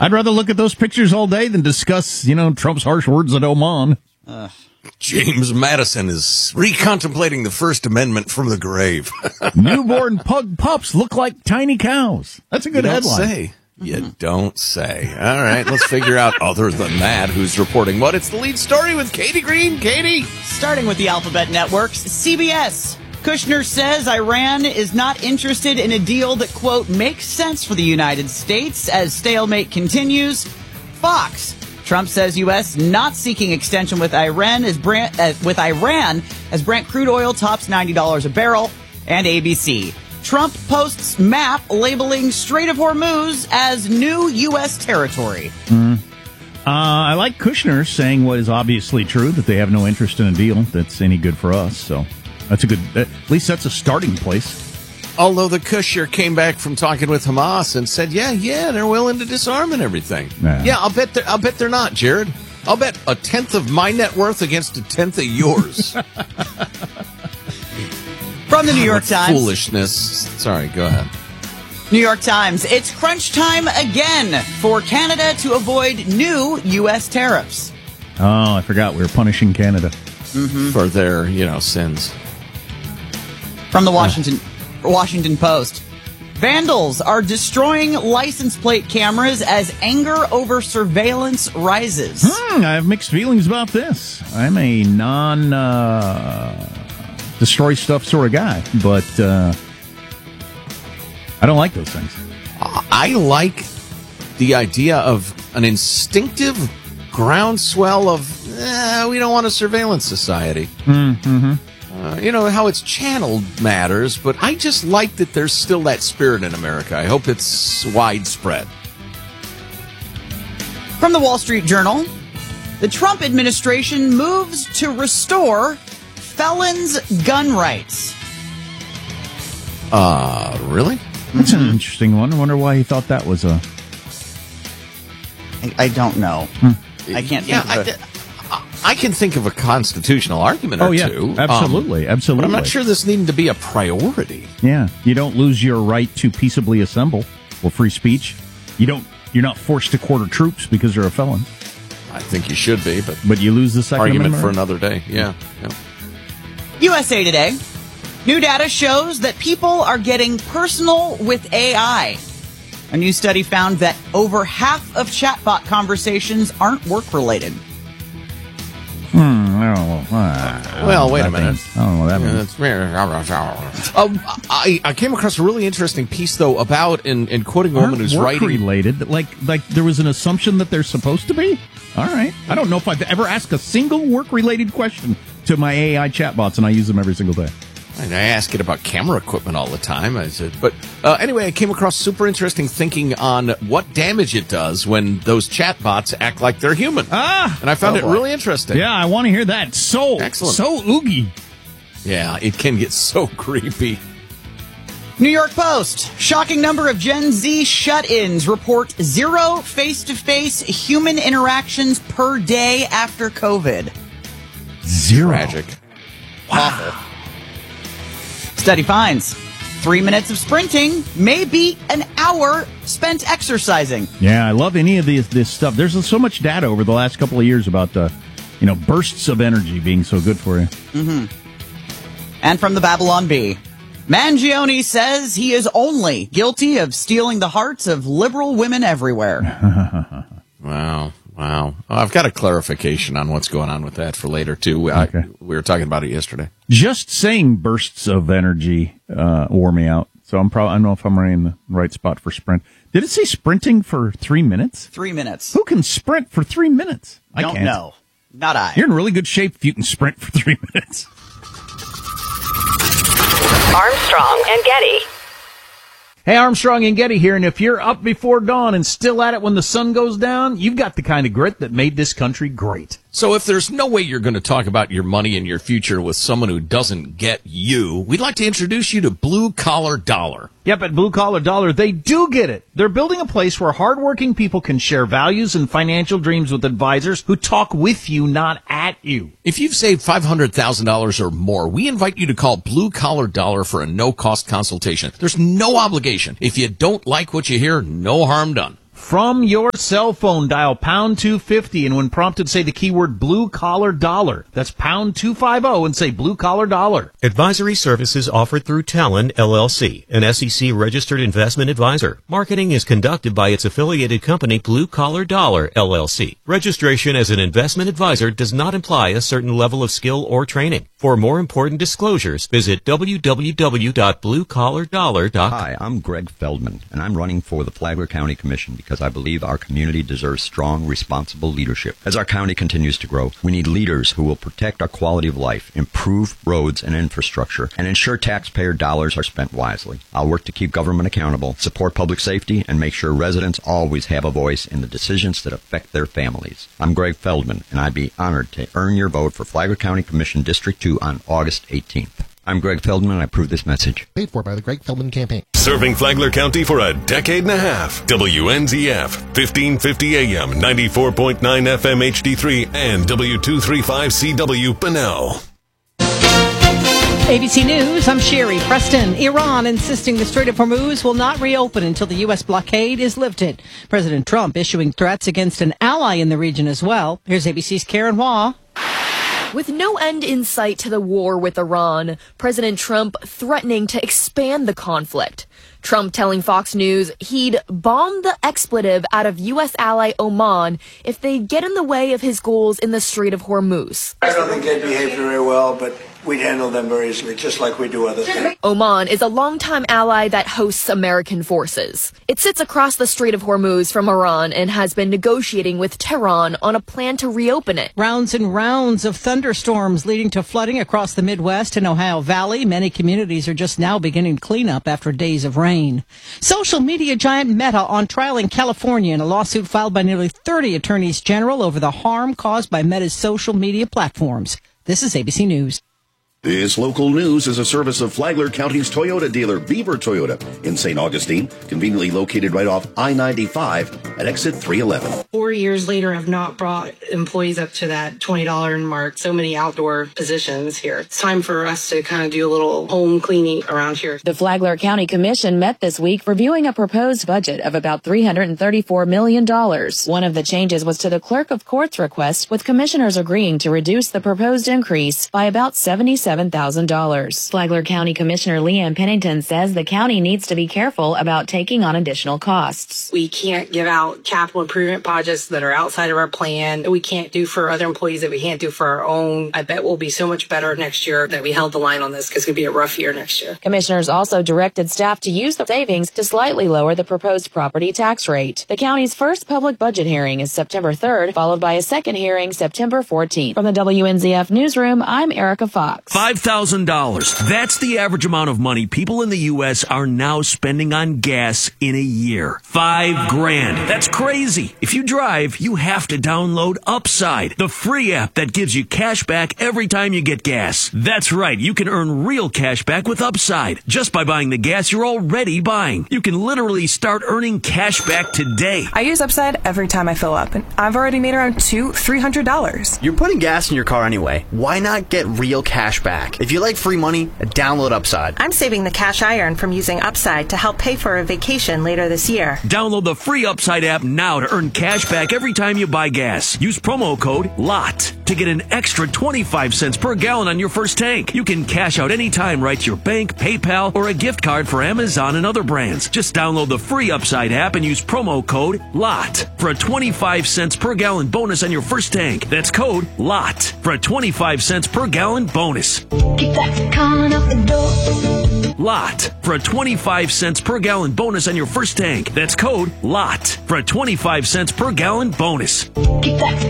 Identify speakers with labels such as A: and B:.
A: I'd rather look at those pictures all day than discuss, Trump's harsh words at Oman.
B: James Madison is recontemplating the First Amendment from the grave.
A: Newborn pug pups look like tiny cows. That's a good headline.
B: You don't say. All right, let's figure out, other than that, who's reporting what. It's the lead story with Katie Green. Katie.
C: Starting with the Alphabet Networks, CBS. Kushner says Iran is not interested in a deal that, quote, makes sense for the United States as stalemate continues. Fox. Trump says U.S. not seeking extension with Iran as Brent crude oil tops $90 a barrel. And ABC. Trump posts map labeling Strait of Hormuz as new U.S. territory.
A: I like Kushner saying what is obviously true, that they have no interest in a deal that's any good for us. So that's at least that's a starting place.
B: Although the Kushner came back from talking with Hamas and said, yeah, they're willing to disarm and everything. Yeah, I'll bet they're not, Jared. I'll bet a tenth of my net worth against a tenth of yours.
C: From the New York Times.
B: Foolishness. Sorry, go ahead.
C: New York Times. It's crunch time again for Canada to avoid new U.S. tariffs.
A: Oh, I forgot we were punishing Canada.
B: For their, sins.
C: From the Washington Post. Vandals are destroying license plate cameras as anger over surveillance rises.
A: I have mixed feelings about this. I'm a destroy stuff sort of guy, but I don't like those things.
B: I like the idea of an instinctive groundswell of we don't want a surveillance society. How it's channeled matters, but I just like that there's still that spirit in America. I hope it's widespread.
C: From the Wall Street Journal, the Trump administration moves to restore felons' gun rights.
B: Really?
A: That's an interesting one. I wonder why he thought that was a...
C: I don't know. I can't think of it.
B: I can think of a constitutional argument or two.
A: Absolutely.
B: But I'm not sure this needed to be a priority.
A: Yeah, you don't lose your right to peaceably assemble or free speech. You're not forced to quarter troops because you're a felon.
B: I think you should be, but
A: you lose the Second
B: argument
A: Amendment
B: for another day. Yeah.
C: USA Today. New data shows that people are getting personal with AI. A new study found that over half of chatbot conversations aren't work-related.
B: Well, wait a minute.
A: I don't know what that means.
B: I came across a really interesting piece, though, about in quoting a woman who's writing...
A: related? Like there was an assumption that they're supposed to be? All right. I don't know if I've ever asked a single work-related question to my AI chatbots, and I use them every single day.
B: I ask it about camera equipment all the time. Anyway, I came across super interesting thinking on what damage it does when those chatbots act like they're human. And I found it really interesting.
A: Yeah, I want to hear that.
B: Excellent.
A: So oogie.
B: Yeah, it can get so creepy.
C: New York Post. Shocking number of Gen Z shut-ins report 0 face-to-face human interactions per day after COVID.
A: 0.
B: Tragic.
C: Awful. Study finds 3 minutes of sprinting may beat an hour spent exercising.
A: Yeah, I love any of this stuff. There's so much data over the last couple of years about bursts of energy being so good for you.
C: And from the Babylon Bee, Mangione says he is only guilty of stealing the hearts of liberal women everywhere.
B: Wow. I've got a clarification on what's going on with that for later, too.
A: Okay.
B: We were talking about it yesterday.
A: Just saying bursts of energy wore me out. So I don't know if I'm in the right spot for sprint. Did it say sprinting for 3 minutes?
C: 3 minutes.
A: Who can sprint for 3 minutes? I
C: don't
A: can't.
C: know. Not I.
A: You're in really good shape if you can sprint for 3 minutes.
D: Armstrong and Getty.
A: Hey, Armstrong and Getty here, and if you're up before dawn and still at it when the sun goes down, you've got the kind of grit that made this country great.
B: So if there's no way you're going to talk about your money and your future with someone who doesn't get you, we'd like to introduce you to Blue Collar Dollar.
A: Yep, at Blue Collar Dollar, they do get it. They're building a place where hardworking people can share values and financial dreams with advisors who talk with you, not at you.
B: If you've saved $500,000 or more, we invite you to call Blue Collar Dollar for a no-cost consultation. There's no obligation. If you don't like what you hear, no harm done.
A: From your cell phone, dial pound 250, and when prompted, say the keyword blue collar dollar. That's pound 250 and say blue collar dollar.
E: Advisory services offered through Talon, LLC, an SEC-registered investment advisor. Marketing is conducted by its affiliated company, Blue Collar Dollar, LLC. Registration as an investment advisor does not imply a certain level of skill or training. For more important disclosures, visit www.bluecollardollar.com.
F: Hi, I'm Greg Feldman, and I'm running for the Flagler County Commission because I believe our community deserves strong, responsible leadership. As our county continues to grow, we need leaders who will protect our quality of life, improve roads and infrastructure, and ensure taxpayer dollars are spent wisely. I'll work to keep government accountable, support public safety, and make sure residents always have a voice in the decisions that affect their families. I'm Greg Feldman, and I'd be honored to earn your vote for Flagler County Commission District 2 on August 18th. I'm Greg Feldman, and I approve this message.
G: Paid for by the Greg Feldman Campaign.
H: Serving Flagler County for a decade and a half. WNZF, 1550 AM, 94.9 FM HD3, and W235CW Bunnell.
I: ABC News, I'm Sherry Preston. Iran insisting the Strait of Hormuz will not reopen until the U.S. blockade is lifted. President Trump issuing threats against an ally in the region as well. Here's ABC's Karen Hua.
J: With no end in sight to the war with Iran, President Trump threatening to expand the conflict. Trump telling Fox News he'd bomb the expletive out of U.S. ally Oman if they get in the way of his goals in the Strait of Hormuz.
K: I don't think they'd behave very well, but we'd handle them very easily, just like we do other things.
J: Oman is a longtime ally that hosts American forces. It sits across the Strait of Hormuz from Iran and has been negotiating with Tehran on a plan to reopen it.
I: Rounds and rounds of thunderstorms leading to flooding across the Midwest and Ohio Valley. Many communities are just now beginning cleanup after days of rain. Social media giant Meta on trial in California in a lawsuit filed by nearly 30 attorneys general over the harm caused by Meta's social media platforms. This is ABC News.
L: This local news is a service of Flagler County's Toyota dealer, Beaver Toyota, in St. Augustine, conveniently located right off I-95 at exit 311.
M: 4 years later, I've not brought employees up to that $20 mark. So many outdoor positions here. It's time for us to kind of do a little home cleaning around here.
N: The Flagler County Commission met this week reviewing a proposed budget of about $334 million. One of the changes was to the clerk of court's request, with commissioners agreeing to reduce the proposed increase by about $77,000. Flagler County Commissioner Leanne Pennington says the county needs to be careful about taking on additional costs.
M: We can't give out capital improvement projects that are outside of our plan that we can't do for other employees that we can't do for our own. I bet we'll be so much better next year that we held the line on this because it's going to be a rough year next year.
N: Commissioners also directed staff to use the savings to slightly lower the proposed property tax rate. The county's first public budget hearing is September 3rd, followed by a second hearing September 14th. From the WNZF Newsroom, I'm Erica Fox.
O: $5,000. That's the average amount of money people in the U.S. are now spending on gas in a year. $5,000. That's crazy. If you drive, you have to download Upside, the free app that gives you cash back every time you get gas. That's right. You can earn real cash back with Upside just by buying the gas you're already buying. You can literally start earning cash back today.
P: I use Upside every time I fill up, and I've already made around $200-$300.
Q: You're putting gas in your car anyway. Why not get real cash back? If you like free money, download Upside.
P: I'm saving the cash I earn from using Upside to help pay for a vacation later this year.
O: Download the free Upside app now to earn cash back every time you buy gas. Use promo code LOT to get an extra 25 cents per gallon on your first tank. You can cash out anytime right to your bank, PayPal, or a gift card for Amazon and other brands. Just download the free Upside app and use promo code LOT for a 25 cents per gallon bonus on your first tank. That's code LOT for a 25 cents per gallon bonus.
R: Keep that con off the door.
O: LOT for a 25 cents per gallon bonus on your first tank. That's code LOT for a 25 cents per gallon bonus.
R: Keep that